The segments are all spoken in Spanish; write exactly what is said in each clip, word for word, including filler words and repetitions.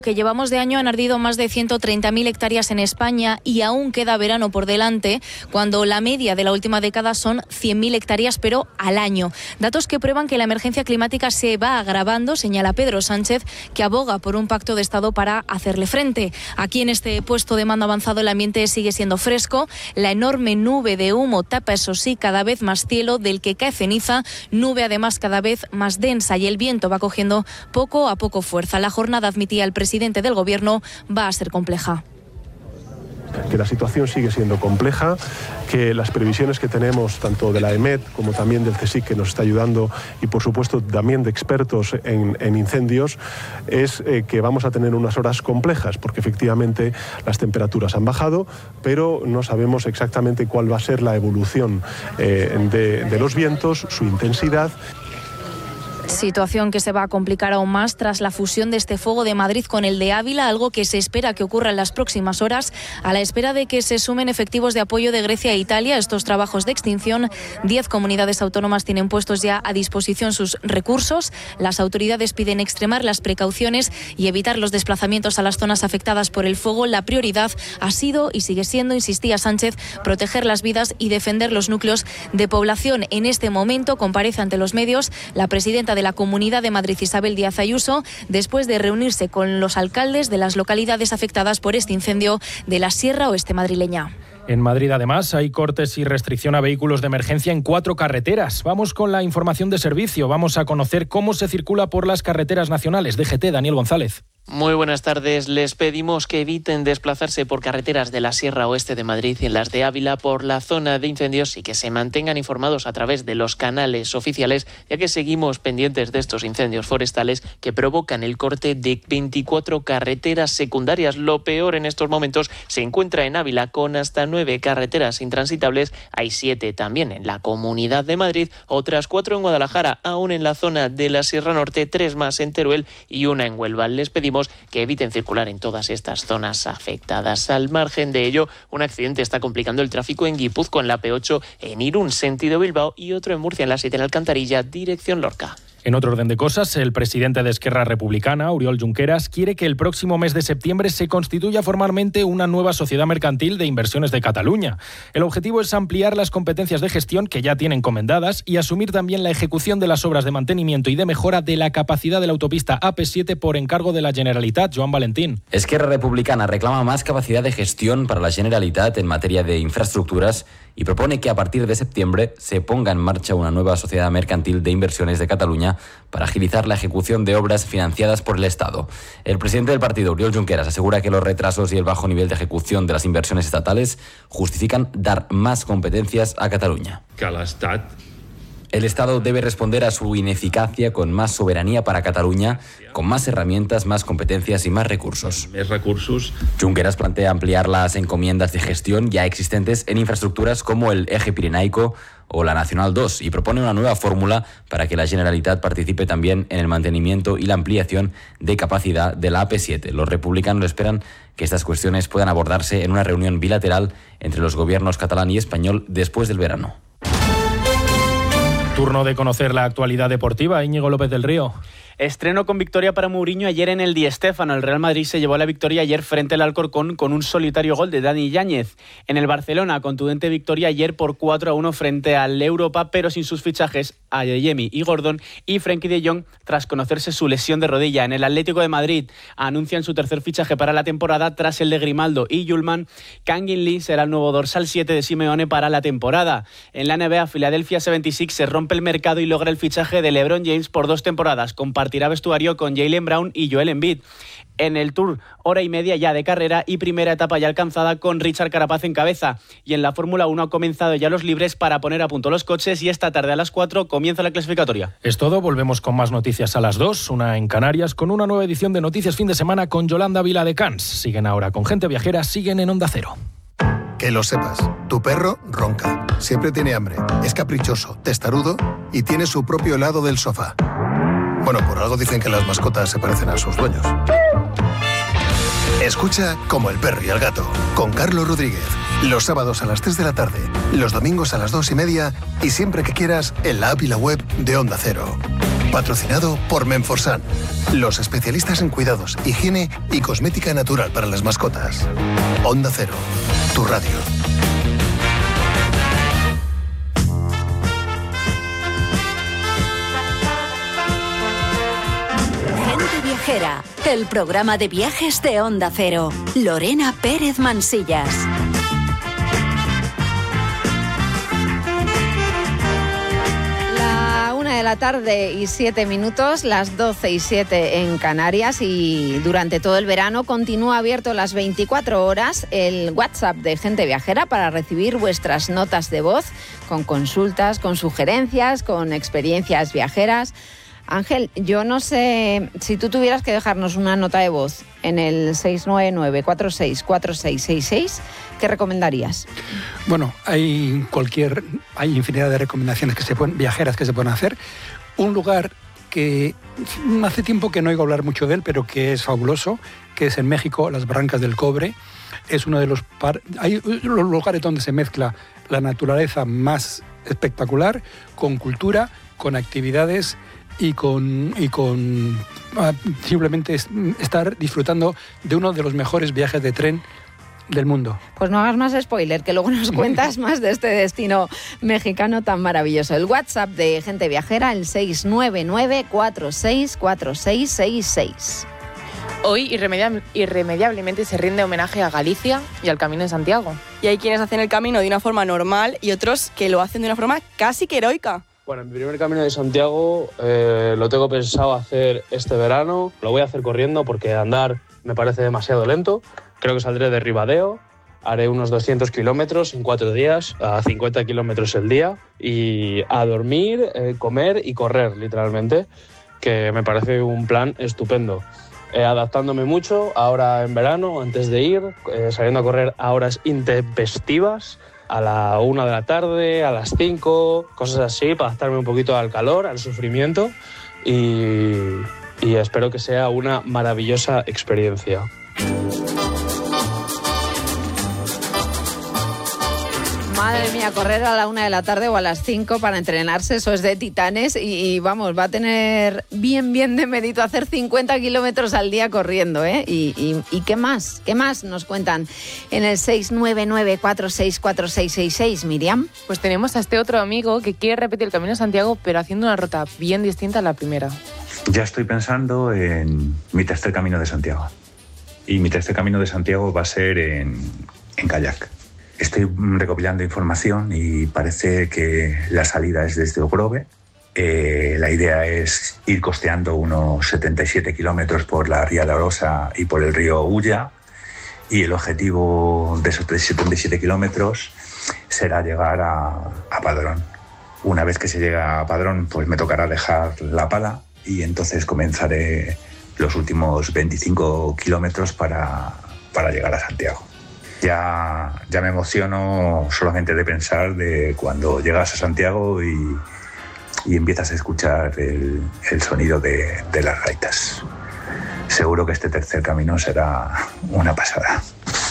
Que llevamos de año han ardido más de ciento treinta mil hectáreas en España y aún queda verano por delante, cuando la media de la última década son cien mil hectáreas, pero al año. Datos que prueban que la emergencia climática se va agravando, señala Pedro Sánchez, que aboga por un pacto de Estado para hacerle frente. Aquí en este puesto de mando avanzado el ambiente sigue siendo fresco. La enorme nube de humo tapa, eso sí, cada vez más cielo, del que cae ceniza, nube además cada vez más densa, y el viento va cogiendo poco a poco fuerza. La jornada, admitía el presidente presidente del Gobierno, va a ser compleja. Que la situación sigue siendo compleja, que las previsiones que tenemos tanto de la E M E T como también del CSIC, que nos está ayudando, y por supuesto también de expertos en, en incendios, es eh, que vamos a tener unas horas complejas, porque efectivamente las temperaturas han bajado, pero no sabemos exactamente cuál va a ser la evolución eh, de, de los vientos, su intensidad. Situación que se va a complicar aún más tras la fusión de este fuego de Madrid con el de Ávila, algo que se espera que ocurra en las próximas horas, a la espera de que se sumen efectivos de apoyo de Grecia e Italia a estos trabajos de extinción. Diez comunidades autónomas tienen puestos ya a disposición sus recursos. Las autoridades piden extremar las precauciones y evitar los desplazamientos a las zonas afectadas por el fuego. La prioridad ha sido y sigue siendo, insistía Sánchez, proteger las vidas y defender los núcleos de población. En este momento comparece ante los medios la presidenta de la Comunidad de Madrid, Isabel Díaz Ayuso, después de reunirse con los alcaldes de las localidades afectadas por este incendio de la Sierra Oeste madrileña. En Madrid, además, hay cortes y restricción a vehículos de emergencia en cuatro carreteras. Vamos con la información de servicio. Vamos a conocer cómo se circula por las carreteras nacionales. D G T, Daniel González. Muy buenas tardes. Les pedimos que eviten desplazarse por carreteras de la Sierra Oeste de Madrid y en las de Ávila por la zona de incendios y que se mantengan informados a través de los canales oficiales, ya que seguimos pendientes de estos incendios forestales que provocan el corte de veinticuatro carreteras secundarias. Lo peor en estos momentos se encuentra en Ávila, con hasta nueve carreteras intransitables. Hay siete también en la Comunidad de Madrid, otras cuatro en Guadalajara, aún en la zona de la Sierra Norte, tres más en Teruel y una en Huelva. Les pedimos que eviten circular en todas estas zonas afectadas. Al margen de ello, un accidente está complicando el tráfico en Guipúzcoa, en la P ocho, en Irún, sentido Bilbao, y otro en Murcia, en la siete, en Alcantarilla, dirección Lorca. En otro orden de cosas, el presidente de Esquerra Republicana, Oriol Junqueras, quiere que el próximo mes de septiembre se constituya formalmente una nueva sociedad mercantil de inversiones de Cataluña. El objetivo es ampliar las competencias de gestión que ya tiene encomendadas y asumir también la ejecución de las obras de mantenimiento y de mejora de la capacidad de la autopista A P siete por encargo de la Generalitat. Joan Valentín. Esquerra Republicana reclama más capacidad de gestión para la Generalitat en materia de infraestructuras y propone que a partir de septiembre se ponga en marcha una nueva sociedad mercantil de inversiones de Cataluña para agilizar la ejecución de obras financiadas por el Estado. El presidente del partido, Oriol Junqueras, asegura que los retrasos y el bajo nivel de ejecución de las inversiones estatales justifican dar más competencias a Cataluña. Que l'Estat El Estado debe responder a su ineficacia con más soberanía para Cataluña, con más herramientas, más competencias y más recursos. Més recursos. Junqueras plantea ampliar las encomiendas de gestión ya existentes en infraestructuras como el Eje Pirenaico o la Nacional dos y propone una nueva fórmula para que la Generalitat participe también en el mantenimiento y la ampliación de capacidad de la A P siete. Los republicanos esperan que estas cuestiones puedan abordarse en una reunión bilateral entre los gobiernos catalán y español después del verano. Turno de conocer la actualidad deportiva. Íñigo López del Río. Estreno con victoria para Mourinho ayer en el Di Stéfano. El Real Madrid se llevó la victoria ayer frente al Alcorcón con un solitario gol de Dani Yáñez. En el Barcelona, contundente victoria ayer por cuatro a uno frente al Europa, pero sin sus fichajes Adeyemi y Gordon y Frenkie de Jong tras conocerse su lesión de rodilla. En el Atlético de Madrid anuncian su tercer fichaje para la temporada tras el de Grimaldo y Yulman. Kangin Lee será el nuevo dorsal siete de Simeone para la temporada. En la N B A, Philadelphia setenta y seis se rompe el mercado y logra el fichaje de LeBron James por dos temporadas. Compartirá vestuario con Jaylen Brown y Joel Embiid. En el Tour, hora y media ya de carrera y primera etapa ya alcanzada con Richard Carapaz en cabeza. Y en la Fórmula uno ha comenzado ya los libres para poner a punto los coches y esta tarde a las cuatro comienza la clasificatoria. Es todo, volvemos con más noticias a las dos, una en Canarias, con una nueva edición de Noticias Fin de Semana con Yolanda Viladecans. Siguen ahora con Gente Viajera, siguen en Onda Cero. Que lo sepas, tu perro ronca, siempre tiene hambre, es caprichoso, testarudo y tiene su propio helado del sofá. Bueno, por algo dicen que las mascotas se parecen a sus dueños. Escucha Como el perro y el gato, con Carlos Rodríguez. Los sábados a las tres de la tarde, los domingos a las dos y media y siempre que quieras en la app y la web de Onda Cero. Patrocinado por Menforsan, los especialistas en cuidados, higiene y cosmética natural para las mascotas. Onda Cero, tu radio. Gente Viajera, el programa de viajes de Onda Cero. Lorena Pérez Mansillas. De la tarde y siete minutos, las doce y siete en Canarias, y durante todo el verano continúa abierto las veinticuatro horas el WhatsApp de Gente Viajera para recibir vuestras notas de voz con consultas, con sugerencias, con experiencias viajeras. Ángel, yo no sé si tú tuvieras que dejarnos una nota de voz en el seis nueve nueve, cuatro seis cuatro seis seis seis, ¿qué recomendarías? Bueno, hay cualquier, hay infinidad de recomendaciones que se pueden, viajeras que se pueden hacer. Un lugar que hace tiempo que no oigo hablar mucho de él, pero que es fabuloso, que es en México, las Barrancas del Cobre. Es uno de los, par, hay los lugares donde se mezcla la naturaleza más espectacular con cultura, con actividades y con, y con uh, simplemente estar disfrutando de uno de los mejores viajes de tren del mundo. Pues no hagas más spoiler, que luego nos cuentas más de este destino mexicano tan maravilloso. El WhatsApp de Gente Viajera, el seis nueve nueve, cuatro seis cuatro seis seis seis. Hoy irremediable, irremediablemente se rinde homenaje a Galicia y al Camino de Santiago. Y hay quienes hacen el camino de una forma normal y otros que lo hacen de una forma casi que heroica. Bueno, mi primer Camino de Santiago eh, lo tengo pensado hacer este verano. Lo voy a hacer corriendo porque andar me parece demasiado lento. Creo que saldré de Ribadeo, haré unos doscientos kilómetros en cuatro días, a cincuenta kilómetros el día, y a dormir, eh, comer y correr, literalmente, que me parece un plan estupendo. Eh, adaptándome mucho ahora en verano, antes de ir, eh, saliendo a correr a horas intempestivas, a la una de la tarde, a las cinco, cosas así, para adaptarme un poquito al calor, al sufrimiento, y, y espero que sea una maravillosa experiencia. Madre mía, correr a la una de la tarde o a las cinco para entrenarse, eso es de titanes, y, y vamos, va a tener bien, bien de mérito hacer cincuenta kilómetros al día corriendo, ¿eh? Y, y, y ¿qué más? ¿Qué más nos cuentan en el seis nueve nueve, cuatro seis cuatro seis seis seis, Miriam? Pues tenemos a este otro amigo que quiere repetir el Camino de Santiago, pero haciendo una ruta bien distinta a la primera. Ya estoy pensando en mi tercer Camino de Santiago. Y mi tercer Camino de Santiago va a ser en, en kayak. Estoy recopilando información y parece que la salida es desde Ogrove. Eh, la idea es ir costeando unos setenta y siete kilómetros por la Ría de Arosa y por el río Ulla. Y el objetivo de esos setenta y siete kilómetros será llegar a, a Padrón. Una vez que se llega a Padrón, pues me tocará dejar la pala y entonces comenzaré los últimos veinticinco kilómetros para, para llegar a Santiago. Ya, ya me emociono solamente de pensar de cuando llegas a Santiago y, y empiezas a escuchar el, el sonido de, de las gaitas. Seguro que este tercer camino será una pasada.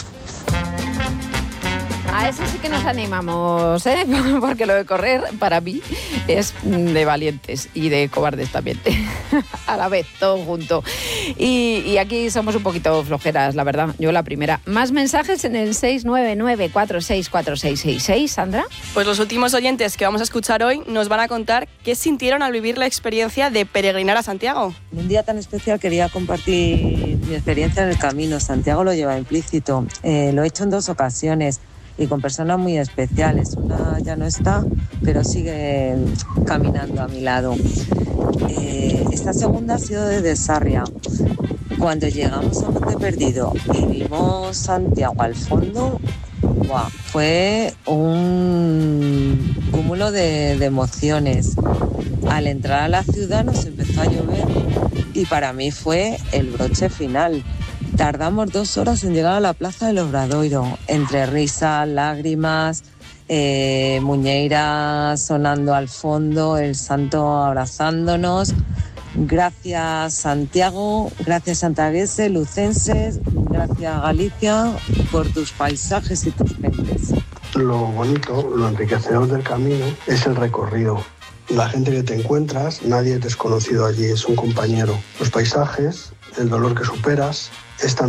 A eso sí que nos animamos, ¿eh? Porque lo de correr para mí es de valientes y de cobardes también, a la vez, todo junto. Y, y aquí somos un poquito flojeras, la verdad, yo la primera. Más mensajes en el seis nueve nueve, cuatro seis cuatro seis seis seis, Sandra. Pues los últimos oyentes que vamos a escuchar hoy nos van a contar qué sintieron al vivir la experiencia de peregrinar a Santiago. En un día tan especial quería compartir mi experiencia en el camino. Santiago lo lleva implícito, eh, lo he hecho en dos ocasiones y con personas muy especiales. Una ya no está, pero sigue caminando a mi lado. Eh, esta segunda ha sido desde Sarria. Cuando llegamos a Monte Perdido y vimos Santiago al fondo, wow, fue un cúmulo de, de emociones. Al entrar a la ciudad nos empezó a llover y para mí fue el broche final. Tardamos dos horas en llegar a la Plaza del Obradoiro, entre risas, lágrimas, eh, Muñeira sonando al fondo, el santo abrazándonos. Gracias Santiago, gracias santagueses, lucenses, gracias Galicia por tus paisajes y tus gentes. Lo bonito, lo enriquecedor del camino es el recorrido. La gente que te encuentras, nadie es desconocido allí, es un compañero. Los paisajes, el dolor que superas, es tan